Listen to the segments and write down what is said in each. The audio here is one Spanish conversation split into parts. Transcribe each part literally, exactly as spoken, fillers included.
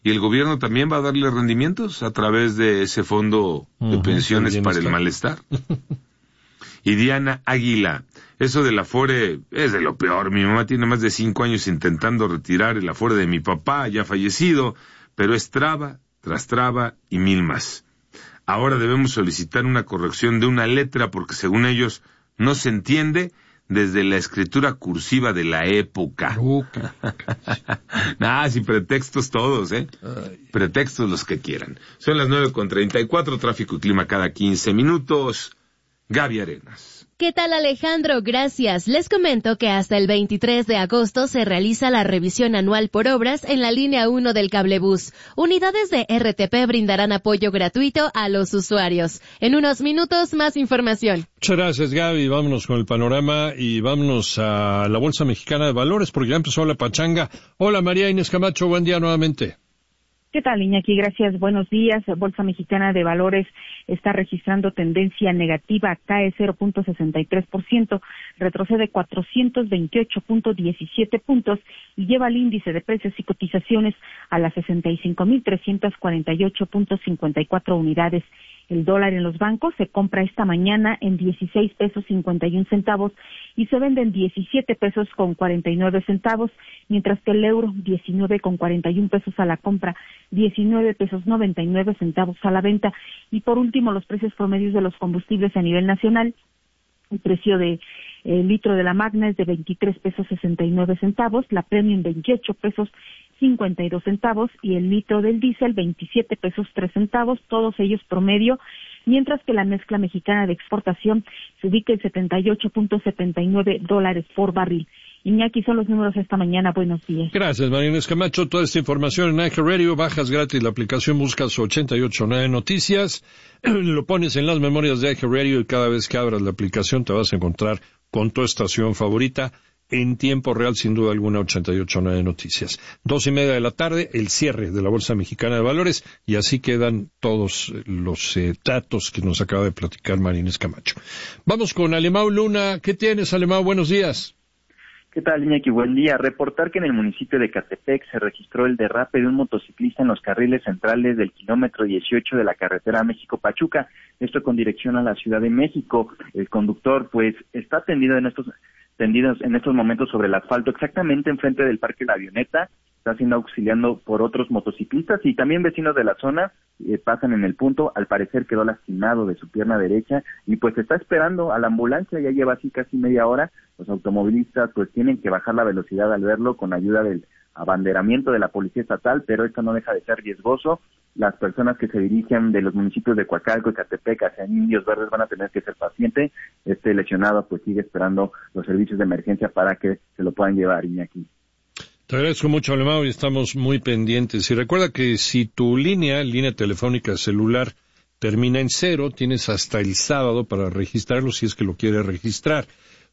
Y el gobierno también va a darle rendimientos a través de ese fondo de uh-huh, pensiones para el malestar. Y Diana Águila, eso del Afore es de lo peor. Mi mamá tiene más de cinco años intentando retirar el Afore de mi papá, ya fallecido, pero es traba tras traba y mil más. Ahora debemos solicitar una corrección de una letra porque según ellos no se entiende desde la escritura cursiva de la época. Nah, sin pretextos todos, ¿eh? Pretextos los que quieran. Son las nueve con treinta y cuatro, tráfico y clima cada quince minutos. Gaby Arenas. ¿Qué tal, Alejandro? Gracias. Les comento que hasta el veintitrés de agosto se realiza la revisión anual por obras en la línea uno del cablebús. Unidades de R T P brindarán apoyo gratuito a los usuarios. En unos minutos, más información. Muchas gracias, Gaby. Vámonos con el panorama y vámonos a la Bolsa Mexicana de Valores porque ya empezó la pachanga. Hola, María Inés Camacho. Buen día nuevamente. ¿Qué tal, Iñaki? Gracias. Buenos días. Bolsa Mexicana de Valores está registrando tendencia negativa, cae cero punto sesenta y tres por ciento, retrocede cuatrocientos veintiocho punto diecisiete puntos y lleva el índice de precios y cotizaciones a las sesenta y cinco mil trescientos cuarenta y ocho punto cincuenta y cuatro unidades. El dólar en los bancos se compra esta mañana en dieciséis pesos cincuenta y un centavos y se vende en diecisiete pesos con cuarenta y nueve centavos, mientras que el euro diecinueve con cuarenta y un pesos a la compra, diecinueve pesos noventa y nueve centavos a la venta. Y por último, los precios promedios de los combustibles a nivel nacional. El precio de el litro de la Magna es de veintitrés pesos sesenta y nueve centavos, la Premium veintiocho pesos cincuenta y dos centavos y el litro del diésel veintisiete pesos tres centavos, todos ellos promedio, mientras que la mezcla mexicana de exportación se ubica en setenta y ocho punto setenta y nueve dólares por barril. Iñaki, son los números esta mañana. Buenos días. Gracias, María Inés Camacho. Toda esta información en iHeartRadio. Bajas gratis la aplicación, buscas ochenta y ocho punto nueve Noticias. Lo pones en las memorias de iHeartRadio y cada vez que abras la aplicación te vas a encontrar con tu estación favorita en tiempo real, sin duda alguna, ochenta y ocho punto nueve Noticias. Dos y media de la tarde, el cierre de la Bolsa Mexicana de Valores, y así quedan todos los eh, datos que nos acaba de platicar María Inés Camacho. Vamos con Alemão Luna. ¿Qué tienes, Alemão? Buenos días. ¿Qué tal, Iñaki? Buen día. Reportar que en el municipio de Catepec se registró el derrape de un motociclista en los carriles centrales del kilómetro dieciocho de la carretera México-Pachuca, esto con dirección a la Ciudad de México. El conductor, pues, está tendido en estos tendidos en estos momentos sobre el asfalto, exactamente enfrente del Parque La Avioneta. Está siendo auxiliado por otros motociclistas y también vecinos de la zona eh, pasan en el punto. Al parecer quedó lastimado de su pierna derecha y pues está esperando a la ambulancia. Ya lleva así casi media hora. Los automovilistas pues tienen que bajar la velocidad al verlo con ayuda del abanderamiento de la Policía Estatal, pero esto no deja de ser riesgoso. Las personas que se dirigen de los municipios de Coacalco y Catepec hacia Indios Verdes van a tener que ser pacientes. Este lesionado pues sigue esperando los servicios de emergencia para que se lo puedan llevar, Iñaki. Te agradezco mucho, Alemão, y estamos muy pendientes. Y recuerda que si tu línea, línea telefónica celular, termina en cero, tienes hasta el sábado para registrarlo si es que lo quieres registrar.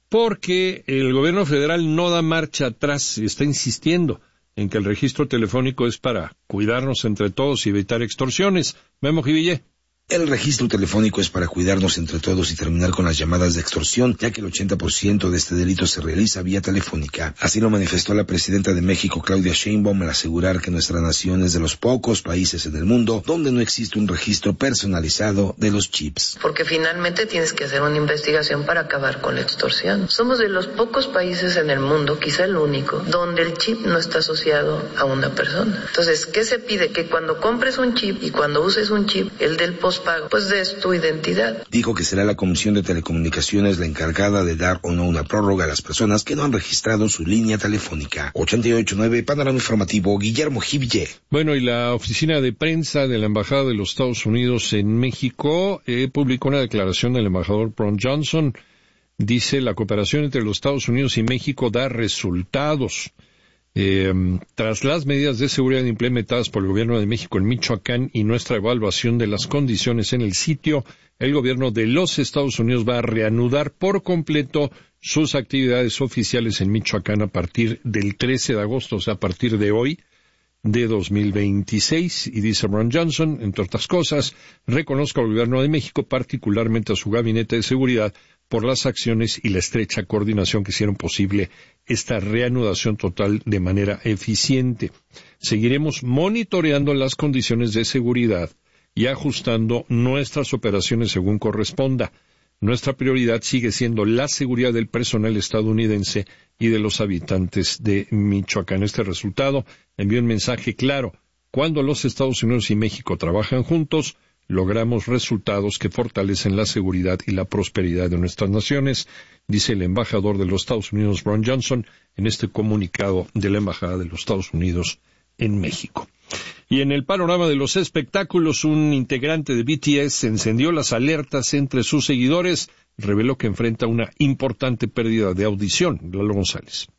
Porque el gobierno federal no da marcha atrás, está insistiendo en que el registro telefónico es para cuidarnos entre todos y evitar extorsiones. Memo Jiville. El registro telefónico es para cuidarnos entre todos y terminar con las llamadas de extorsión, ya que el ochenta por ciento de este delito se realiza vía telefónica. Así lo manifestó la presidenta de México, Claudia Sheinbaum, al asegurar que nuestra nación es de los pocos países en el mundo donde no existe un registro personalizado de los chips. Porque finalmente tienes que hacer una investigación para acabar con la extorsión. Somos de los pocos países en el mundo, quizá el único, donde el chip no está asociado a una persona. Entonces, ¿qué se pide? Que cuando compres un chip y cuando uses un chip, el del post pago, pues des tu identidad. Dijo que será la Comisión de Telecomunicaciones la encargada de dar o no una prórroga a las personas que no han registrado su línea telefónica. ochenta y ocho punto nueve, Panorama Informativo, Guillermo Jiville. Bueno, y la oficina de prensa de la Embajada de los Estados Unidos en México eh, publicó una declaración del embajador Ron Johnson. Dice, la cooperación entre los Estados Unidos y México da resultados. Eh, tras las medidas de seguridad implementadas por el gobierno de México en Michoacán y nuestra evaluación de las condiciones en el sitio, el gobierno de los Estados Unidos va a reanudar por completo sus actividades oficiales en Michoacán a partir del trece de agosto, o sea, a partir de hoy, de dos mil veintiséis, y dice Ron Johnson, entre otras cosas, reconozco al gobierno de México, particularmente a su gabinete de seguridad, por las acciones y la estrecha coordinación que hicieron posible esta reanudación total de manera eficiente. Seguiremos monitoreando las condiciones de seguridad y ajustando nuestras operaciones según corresponda. Nuestra prioridad sigue siendo la seguridad del personal estadounidense y de los habitantes de Michoacán. Este resultado envió un mensaje claro. Cuando los Estados Unidos y México trabajan juntos, logramos resultados que fortalecen la seguridad y la prosperidad de nuestras naciones, dice el embajador de los Estados Unidos, Ron Johnson, en este comunicado de la Embajada de los Estados Unidos en México. Y en el panorama de los espectáculos, un integrante de B T S encendió las alertas entre sus seguidores, reveló que enfrenta una importante pérdida de audición. Lalo González.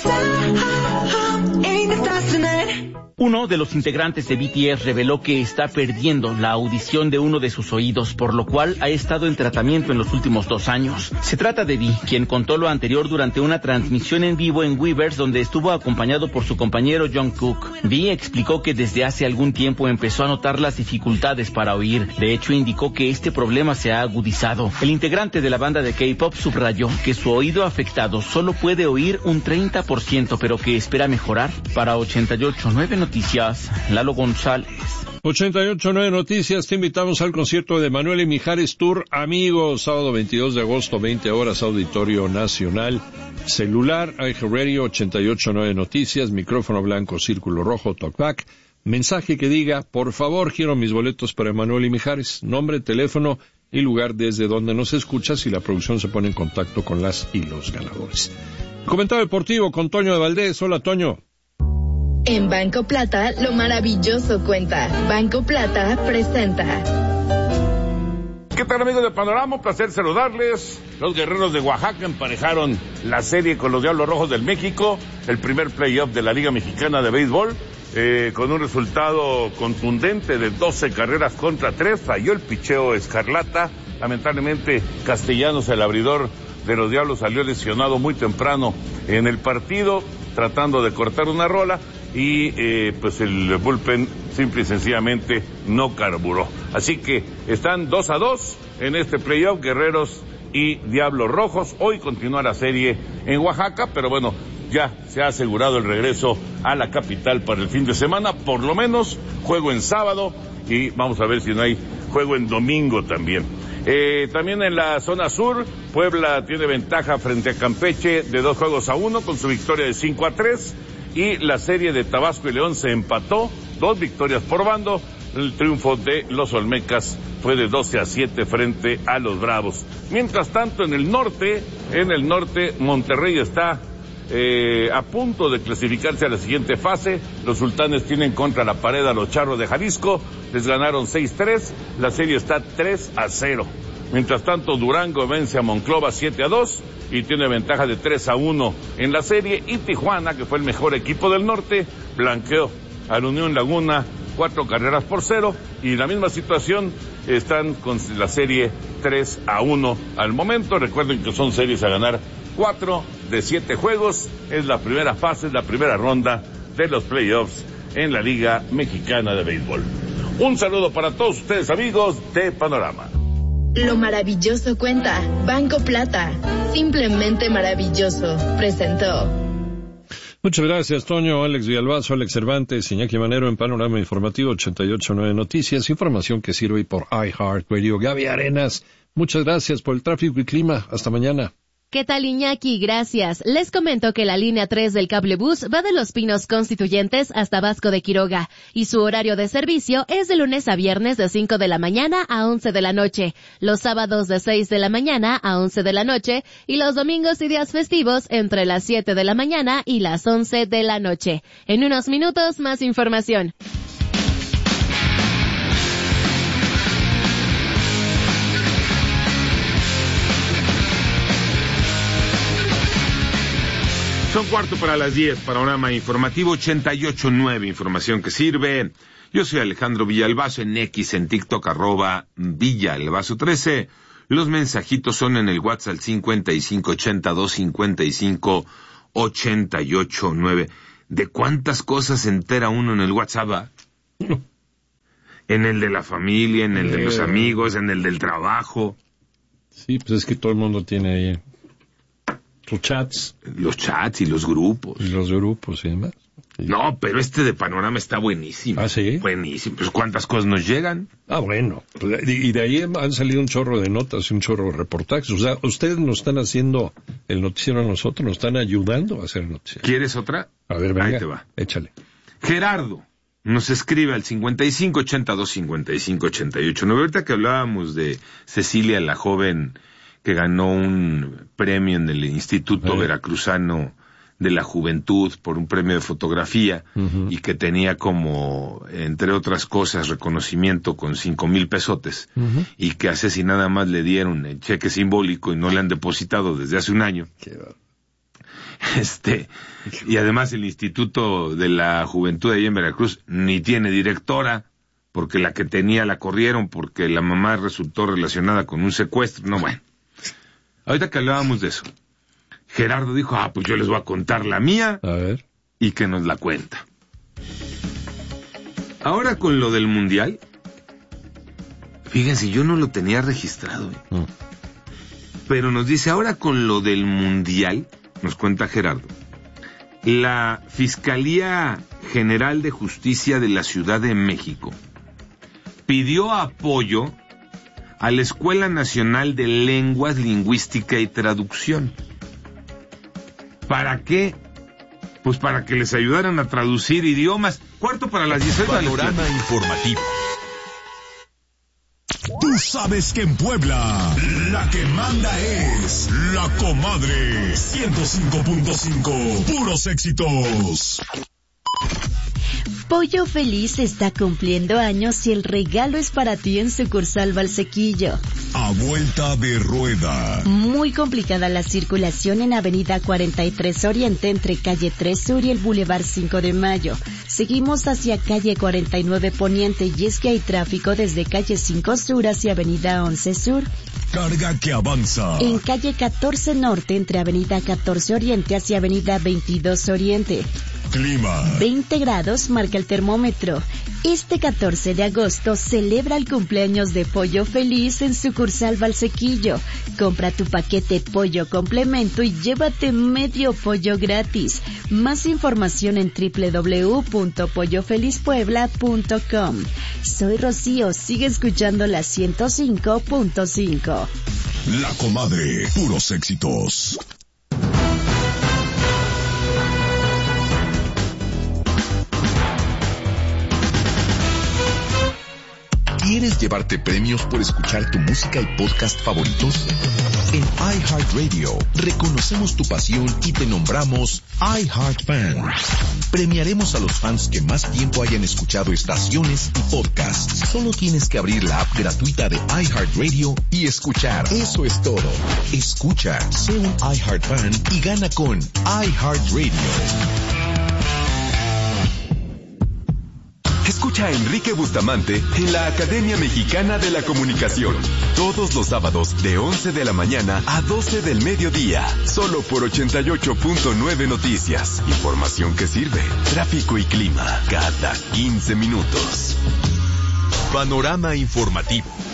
Uno de los integrantes de B T S reveló que está perdiendo la audición de uno de sus oídos, por lo cual ha estado en tratamiento en los últimos dos años. Se trata de V, quien contó lo anterior durante una transmisión en vivo en Weverse, donde estuvo acompañado por su compañero Jungkook. V explicó que desde hace algún tiempo empezó a notar las dificultades para oír. De hecho, indicó que este problema se ha agudizado. El integrante de la banda de K-pop subrayó que su oído afectado solo puede oír un treinta por ciento, pero que espera mejorar. Para ochenta y ocho punto nueve Noticias, Lalo González. ochenta y ocho punto nueve Noticias, te invitamos al concierto de Manuel y Mijares Tour Amigos, sábado veintidós de agosto, veinte horas, Auditorio Nacional. Celular, iHeartRadio, ochenta y ocho punto nueve Noticias, micrófono blanco, círculo rojo, talkback. Mensaje que diga, por favor, quiero mis boletos para Manuel y Mijares. Nombre, teléfono y lugar desde donde nos escuchas, y la producción se pone en contacto con las y los ganadores. Comentario deportivo con Toño de Valdés. Hola, Toño. En Banco Plata, lo maravilloso cuenta. Banco Plata presenta. ¿Qué tal, amigos de Panorama? Un placer saludarles. Los guerreros de Oaxaca emparejaron la serie con los Diablos Rojos del México, el primer playoff de la Liga Mexicana de Béisbol, eh, con un resultado contundente de doce carreras contra tres. Falló el picheo Escarlata. Lamentablemente, Castellanos, el abridor de los Diablos, salió lesionado muy temprano en el partido, tratando de cortar una rola, y eh, pues el bullpen simple y sencillamente no carburó. Así que están dos a dos en este playoff, Guerreros y Diablos Rojos. Hoy continúa la serie en Oaxaca, pero bueno, ya se ha asegurado el regreso a la capital para el fin de semana, por lo menos juego en sábado, y vamos a ver si no hay juego en domingo también. Eh, también en la zona sur, Puebla tiene ventaja frente a Campeche de dos juegos a uno con su victoria de cinco a tres, y la serie de Tabasco y León se empató, dos victorias por bando. El triunfo de los Olmecas fue de doce a siete frente a los Bravos. Mientras tanto, en el norte, en el norte, Monterrey está eh, a punto de clasificarse a la siguiente fase. Los Sultanes tienen contra la pared a los Charros de Jalisco, les ganaron seis tres, la serie está tres a cero. Mientras tanto, Durango vence a Monclova siete a dos y tiene ventaja de tres a uno en la serie, y Tijuana, que fue el mejor equipo del norte, blanqueó al Unión Laguna cuatro carreras por cero, y la misma situación están con la serie tres a uno al momento. Recuerden que son series a ganar cuatro de siete juegos, es la primera fase, es la primera ronda de los playoffs en la Liga Mexicana de Béisbol. Un saludo para todos ustedes, amigos de Panorama. Lo maravilloso cuenta. Banco Plata. Simplemente maravilloso. Presentó. Muchas gracias, Toño. Alex Villalbazo, Alex Cervantes, Iñaki Manero en Panorama Informativo ochenta y ocho punto nueve Noticias. Información que sirve por iHeartRadio. Gaby Arenas, muchas gracias por el tráfico y clima. Hasta mañana. ¿Qué tal, Iñaki? Gracias. Les comento que la línea tres del cablebús va de Los Pinos Constituyentes hasta Vasco de Quiroga, y su horario de servicio es de lunes a viernes de cinco de la mañana a once de la noche, los sábados de seis de la mañana a once de la noche, y los domingos y días festivos entre las siete de la mañana y las once de la noche. En unos minutos, más información. Son cuarto para las diez, Panorama Informativo ochenta y ocho punto nueve, información que sirve. Yo soy Alejandro Villalbazo, en X, en TikTok, arroba Villalbazo trece. Los mensajitos son en el WhatsApp cincuenta y cinco ochenta y dos cincuenta y cinco ochenta y ocho nueve. ¿De cuántas cosas se entera uno en el WhatsApp? En el de la familia, en el de los amigos, en el del trabajo. Sí, pues es que todo el mundo tiene ahí sus chats. Los chats y los grupos. Y los grupos y demás. Sí. No, pero este de Panorama está buenísimo. ¿Ah, sí? Buenísimo. Pues ¿cuántas cosas nos llegan? Ah, bueno. Y de ahí han salido un chorro de notas y un chorro de reportajes. O sea, ustedes nos están haciendo el noticiero a nosotros, nos están ayudando a hacer el noticiero. ¿Quieres otra? A ver, venga. Ahí te va. Échale. Gerardo nos escribe al cincuenta y cinco ochenta y dos cincuenta y cinco ochenta y ocho. No, ahorita que hablábamos de Cecilia, la joven que ganó un premio en el Instituto eh. Veracruzano de la Juventud por un premio de fotografía, uh-huh. y que tenía como, entre otras cosas, reconocimiento con cinco mil pesotes, uh-huh. y que a Ceci nada más le dieron el cheque simbólico y no le han depositado desde hace un año. Qué Este, y además el Instituto de la Juventud ahí en Veracruz ni tiene directora, porque la que tenía la corrieron porque la mamá resultó relacionada con un secuestro. No, bueno. Ahorita que hablábamos de eso, Gerardo dijo, ah, pues yo les voy a contar la mía, a ver, y que nos la cuenta. Ahora con lo del Mundial, fíjense, yo no lo tenía registrado, ¿eh? mm. pero nos dice, ahora con lo del Mundial, nos cuenta Gerardo, la Fiscalía General de Justicia de la Ciudad de México pidió apoyo a la Escuela Nacional de Lenguas, Lingüística y Traducción. ¿Para qué? Pues para que les ayudaran a traducir idiomas. Cuarto para las dieciséis. Panorama informativo. Tú sabes que en Puebla la que manda es La Comadre. ciento cinco punto cinco, puros éxitos. Pollo Feliz está cumpliendo años y el regalo es para ti en sucursal Valsequillo. A vuelta de rueda. Muy complicada la circulación en Avenida cuarenta y tres Oriente entre Calle tres Sur y el Boulevard cinco de Mayo. Seguimos hacia Calle cuarenta y nueve Poniente y es que hay tráfico desde Calle cinco Sur hacia Avenida once Sur. Carga que avanza. En Calle catorce Norte entre Avenida catorce Oriente hacia Avenida veintidós Oriente. Clima. veinte grados marca el termómetro. Este catorce de agosto celebra el cumpleaños de Pollo Feliz en sucursal Valsequillo. Compra tu paquete pollo complemento y llévate medio pollo gratis. Más información en doble u doble u doble u punto pollo feliz puebla punto com. Soy Rocío, sigue escuchando la ciento cinco punto cinco. La Comadre, puros éxitos. ¿Quieres llevarte premios por escuchar tu música y podcast favoritos? En iHeartRadio reconocemos tu pasión y te nombramos iHeartFan. Premiaremos a los fans que más tiempo hayan escuchado estaciones y podcasts. Solo tienes que abrir la app gratuita de iHeartRadio y escuchar. Eso es todo. Escucha, sé un iHeartFan y gana con iHeartRadio. Escucha a Enrique Bustamante en la Academia Mexicana de la Comunicación. Todos los sábados de once de la mañana a doce del mediodía. Solo por ochenta y ocho punto nueve Noticias. Información que sirve. Tráfico y clima cada quince minutos. Panorama informativo.